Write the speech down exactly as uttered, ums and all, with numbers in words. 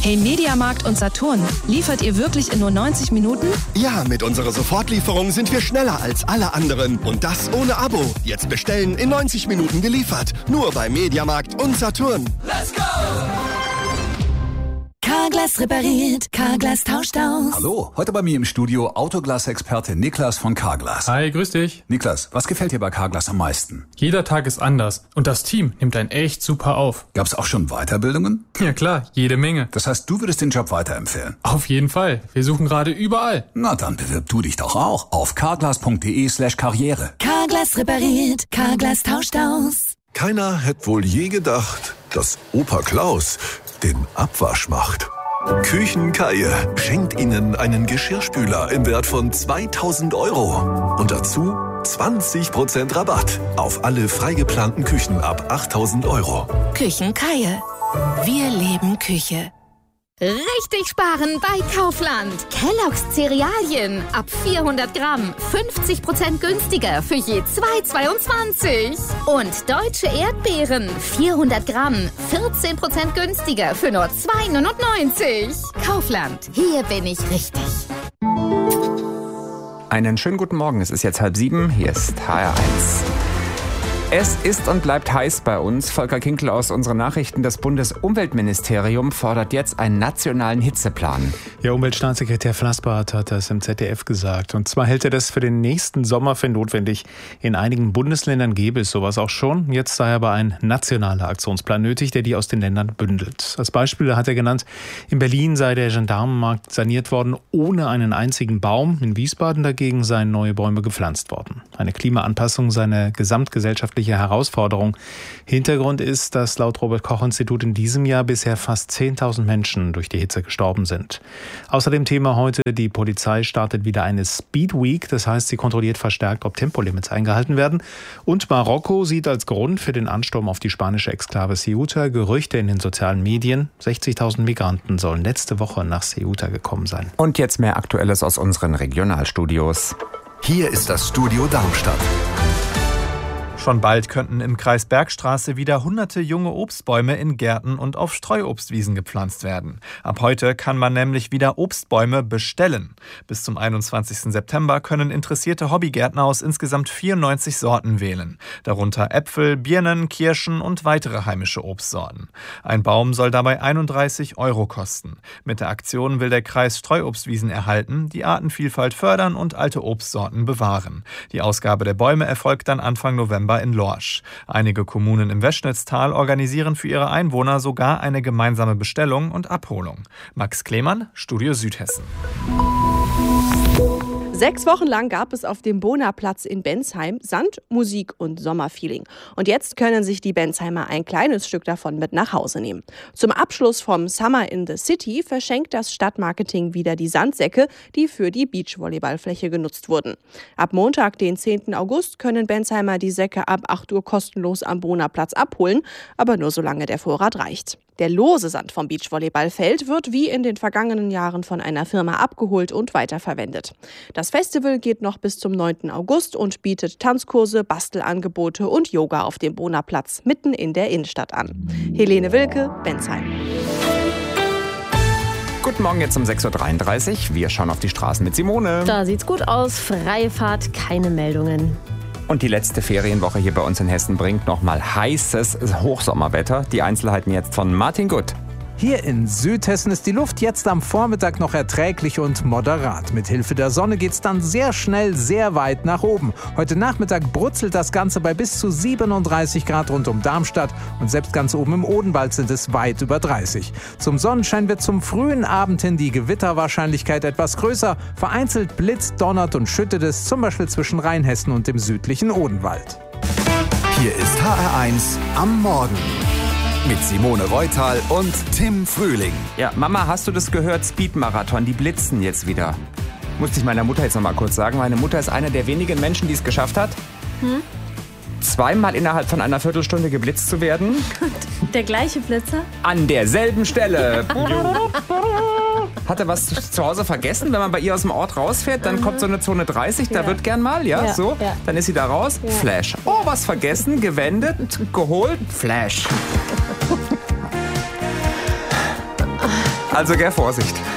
Hey Mediamarkt und Saturn, liefert ihr wirklich in nur neunzig Minuten? Ja, mit unserer Sofortlieferung sind wir schneller als alle anderen. Und das ohne Abo. Jetzt bestellen, in neunzig Minuten geliefert. Nur bei Mediamarkt und Saturn. Let's go! Carglass repariert, Carglass tauscht aus. Hallo, heute bei mir im Studio Autoglas-Experte Niklas von Carglass. Hi, grüß dich. Niklas, was gefällt dir bei Carglass am meisten? Jeder Tag ist anders und das Team nimmt einen echt super auf. Gab's auch schon Weiterbildungen? Ja klar, jede Menge. Das heißt, du würdest den Job weiterempfehlen? Auf jeden Fall. Wir suchen gerade überall. Na dann bewirb du dich doch auch auf carglass.de slash karriere. Carglass repariert, Carglass tauscht aus. Keiner hätte wohl je gedacht, dass Opa Klaus den Abwasch macht. Küchenkaie schenkt Ihnen einen Geschirrspüler im Wert von zweitausend Euro. Und dazu zwanzig Prozent Rabatt auf alle frei geplanten Küchen ab achttausend Euro. Küchenkaie. Wir leben Küche. Richtig sparen bei Kaufland. Kellogg's Cerealien ab vierhundert Gramm fünfzig Prozent günstiger für je zwei Euro zweiundzwanzig. Und deutsche Erdbeeren vierhundert Gramm vierzehn Prozent günstiger für nur zwei Euro neunundneunzig. Kaufland, hier bin ich richtig. Einen schönen guten Morgen, es ist jetzt halb sieben, hier ist H R eins. Es ist und bleibt heiß bei uns. Volker Kinkel aus unseren Nachrichten. Das Bundesumweltministerium fordert jetzt einen nationalen Hitzeplan. Ja, Umweltstaatssekretär Flassbart hat das im Z D F gesagt. Und zwar hält er das für den nächsten Sommer für notwendig. In einigen Bundesländern gäbe es sowas auch schon. Jetzt sei aber ein nationaler Aktionsplan nötig, der die aus den Ländern bündelt. Als Beispiel hat er genannt, in Berlin sei der Gendarmenmarkt saniert worden ohne einen einzigen Baum. In Wiesbaden dagegen seien neue Bäume gepflanzt worden. Eine Klimaanpassung sei eine gesamtgesellschaftliche Herausforderung. Hintergrund ist, dass laut Robert-Koch-Institut in diesem Jahr bisher fast zehntausend Menschen durch die Hitze gestorben sind. Außerdem Thema heute, die Polizei startet wieder eine Speed Week. Das heißt, sie kontrolliert verstärkt, ob Tempolimits eingehalten werden. Und Marokko sieht als Grund für den Ansturm auf die spanische Exklave Ceuta Gerüchte in den sozialen Medien. sechzigtausend Migranten sollen letzte Woche nach Ceuta gekommen sein. Und jetzt mehr Aktuelles aus unseren Regionalstudios. Hier ist das Studio Darmstadt. Schon bald könnten im Kreis Bergstraße wieder hunderte junge Obstbäume in Gärten und auf Streuobstwiesen gepflanzt werden. Ab heute kann man nämlich wieder Obstbäume bestellen. Bis zum einundzwanzigsten September können interessierte Hobbygärtner aus insgesamt vierundneunzig Sorten wählen. Darunter Äpfel, Birnen, Kirschen und weitere heimische Obstsorten. Ein Baum soll dabei einunddreißig Euro kosten. Mit der Aktion will der Kreis Streuobstwiesen erhalten, die Artenvielfalt fördern und alte Obstsorten bewahren. Die Ausgabe der Bäume erfolgt dann Anfang November in Lorsch. Einige Kommunen im Weschnitztal organisieren für ihre Einwohner sogar eine gemeinsame Bestellung und Abholung. Max Klemann, Studio Südhessen. Sechs Wochen lang gab es auf dem Bona-Platz in Bensheim Sand, Musik und Sommerfeeling. Und jetzt können sich die Bensheimer ein kleines Stück davon mit nach Hause nehmen. Zum Abschluss vom Summer in the City verschenkt das Stadtmarketing wieder die Sandsäcke, die für die Beachvolleyballfläche genutzt wurden. Ab Montag, den zehnten August, können Bensheimer die Säcke ab acht Uhr kostenlos am Bona-Platz abholen, aber nur solange der Vorrat reicht. Der lose Sand vom Beachvolleyballfeld wird wie in den vergangenen Jahren von einer Firma abgeholt und weiterverwendet. Das Festival geht noch bis zum neunten August und bietet Tanzkurse, Bastelangebote und Yoga auf dem Bona-Platz mitten in der Innenstadt an. Helene Wilke, Bensheim. Guten Morgen, jetzt um sechs Uhr dreiunddreißig. Wir schauen auf die Straßen mit Simone. Da sieht's gut aus. Freie Fahrt, keine Meldungen. Und die letzte Ferienwoche hier bei uns in Hessen bringt nochmal heißes Hochsommerwetter. Die Einzelheiten jetzt von Martin Gutt. Hier in Südhessen ist die Luft jetzt am Vormittag noch erträglich und moderat. Mit Hilfe der Sonne geht's dann sehr schnell sehr weit nach oben. Heute Nachmittag brutzelt das Ganze bei bis zu siebenunddreißig Grad rund um Darmstadt und selbst ganz oben im Odenwald sind es weit über dreißig. Zum Sonnenschein wird zum frühen Abend hin die Gewitterwahrscheinlichkeit etwas größer. Vereinzelt blitzt, donnert und schüttet es, zum Beispiel zwischen Rheinhessen und dem südlichen Odenwald. Hier ist H R eins am Morgen. Mit Simone Reutal und Tim Frühling. Ja, Mama, hast du das gehört? Speedmarathon, die blitzen jetzt wieder. Musste ich meiner Mutter jetzt noch mal kurz sagen. Meine Mutter ist eine der wenigen Menschen, die es geschafft hat, hm? zweimal innerhalb von einer Viertelstunde geblitzt zu werden. Der gleiche Blitzer? An derselben Stelle. Hat er was zu Hause vergessen? Wenn man bei ihr aus dem Ort rausfährt, dann Aha. kommt so eine Zone dreißig, da ja. wird gern mal, ja, ja so. Ja. Dann ist sie da raus, ja. Flash. Oh, was vergessen, gewendet, geholt, Flash. Also gell, Vorsicht.